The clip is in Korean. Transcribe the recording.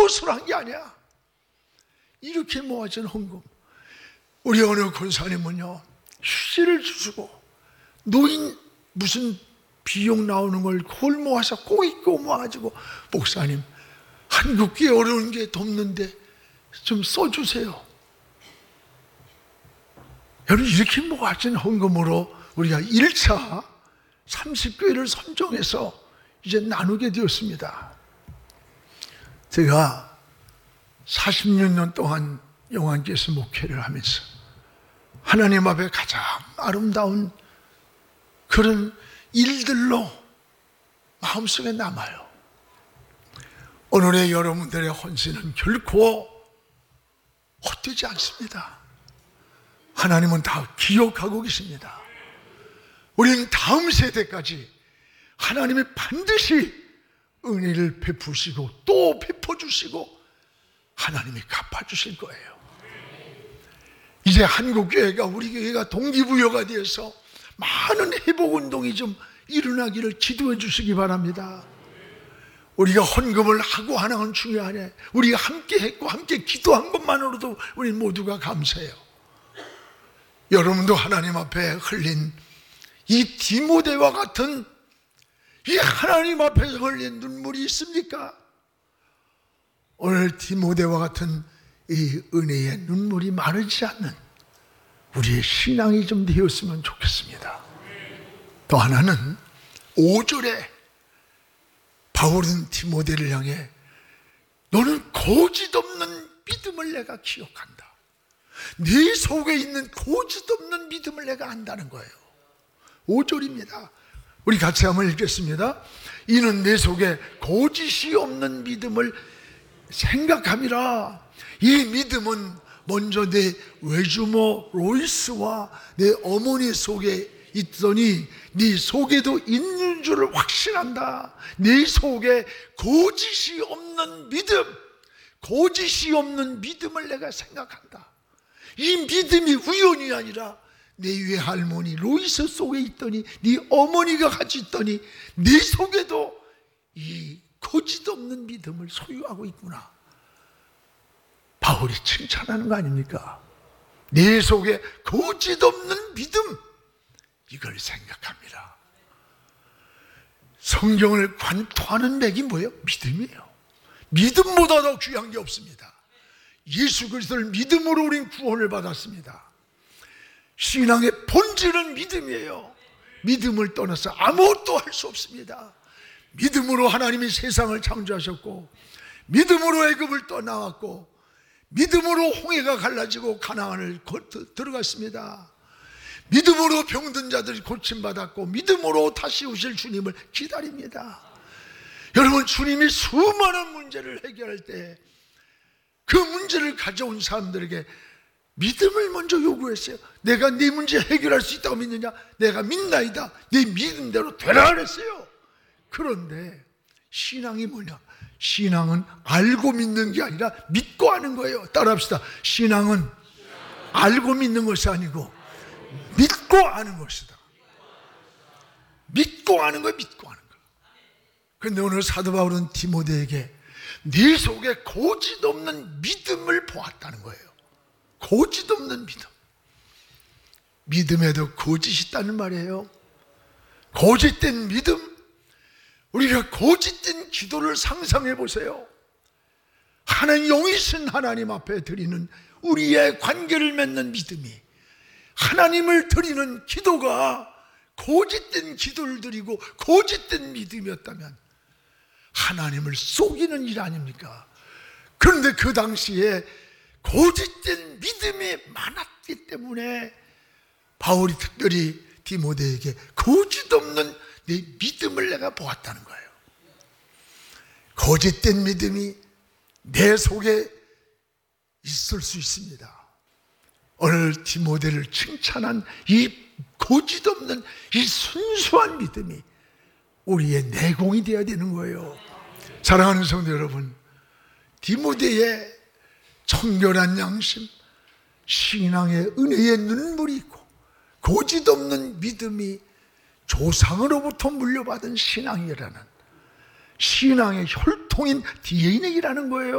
무엇을 한 게 아니야. 이렇게 모아진 헌금. 우리 어느 권사님은요, 휴지를 주시고 노인 무슨 비용 나오는 걸 그걸 모아서 꼭 입고 모아가지고, 목사님 한국교회 어려운 게 덥는데 좀 써주세요. 여러분, 이렇게 모아진 헌금으로 우리가 1차 30교회를 선정해서 이제 나누게 되었습니다. 제가 46년 동안 영안교회에서 목회를 하면서 하나님 앞에 가장 아름다운 그런 일들로 마음속에 남아요. 오늘의 여러분들의 헌신은 결코 헛되지 않습니다. 하나님은 다 기억하고 계십니다. 우리는 다음 세대까지 하나님이 반드시 은혜를 베푸시고 또 베풀어주시고 하나님이 갚아주실 거예요. 이제 한국교회가, 우리 교회가 동기부여가 되어서 많은 회복운동이 좀 일어나기를 기도해 주시기 바랍니다. 우리가 헌금을 하고 하나는 중요하네. 우리가 함께 했고 함께 기도한 것만으로도 우리 모두가 감사해요. 여러분도 하나님 앞에 흘린 이 디모데와 같은 이 하나님 앞에서 흘린 눈물이 있습니까? 오늘 디모데와 같은 이 은혜의 눈물이 마르지 않는 우리의 신앙이 좀 되었으면 좋겠습니다. 또 하나는 5절에 바울은 디모데를 향해 너는 거짓없는 믿음을 내가 기억한다. 네 속에 있는 거짓없는 믿음을 내가 안다는 거예요. 5절입니다. 우리 같이 한번 읽겠습니다. 이는 내 속에 거짓이 없는 믿음을 생각함이라. 이 믿음은 먼저 내 외주모 로이스와 내 어머니 속에 있더니 네 속에도 있는 줄을 확신한다. 네 속에 거짓이 없는 믿음, 거짓이 없는 믿음을 내가 생각한다. 이 믿음이 우연이 아니라 내 외할머니 로이스 속에 있더니 네 어머니가 같이 있더니 네 속에도 이 거짓 없는 믿음을 소유하고 있구나. 바울이 칭찬하는 거 아닙니까? 내 속에 거짓 없는 믿음, 이걸 생각합니다. 성경을 관통하는 맥이 뭐예요? 믿음이에요. 믿음보다 더 귀한 게 없습니다. 예수 그리스도를 믿음으로 우린 구원을 받았습니다. 신앙의 본질은 믿음이에요. 믿음을 떠나서 아무것도 할 수 없습니다. 믿음으로 하나님이 세상을 창조하셨고, 믿음으로 애굽을 떠나왔고, 믿음으로 홍해가 갈라지고 가나안을 들어갔습니다. 믿음으로 병든 자들이 고침받았고, 믿음으로 다시 오실 주님을 기다립니다. 여러분, 주님이 수많은 문제를 해결할 때 그 문제를 가져온 사람들에게 믿음을 먼저 요구했어요. 내가 네 문제 해결할 수 있다고 믿느냐? 내가 믿나이다. 네 믿음대로 되라 그랬어요. 그런데 신앙이 뭐냐? 신앙은 알고 믿는 게 아니라 믿고 하는 거예요. 따라합시다. 신앙은 알고 믿는 것이 아니고 믿고 하는 것이다. 믿고 하는 거예요. 믿고 하는 거. 그런데 오늘 사도 바울은 디모데에게 네 속에 거짓 없는 믿음을 보았다는 거예요. 거짓 없는 믿음. 믿음에도 거짓이 있다는 말이에요. 거짓된 믿음. 우리가 거짓된 기도를 상상해 보세요. 하나님, 영이신 하나님 앞에 드리는 우리의 관계를 맺는 믿음이, 하나님을 드리는 기도가 거짓된 기도를 드리고 거짓된 믿음이었다면 하나님을 속이는 일 아닙니까? 그런데 그 당시에 거짓된 믿음이 많았기 때문에 바울이 특별히 디모데에게 거짓 없는 내 믿음을 내가 보았다는 거예요. 거짓된 믿음이 내 속에 있을 수 있습니다. 오늘 디모데를 칭찬한 이 거짓 없는 이 순수한 믿음이 우리의 내공이 되어야 되는 거예요. 사랑하는 성도 여러분, 디모데의 청결한 양심, 신앙의 은혜의 눈물이 있고 거짓 없는 믿음이 조상으로부터 물려받은 신앙이라는, 신앙의 혈통인 DNA라는 거예요.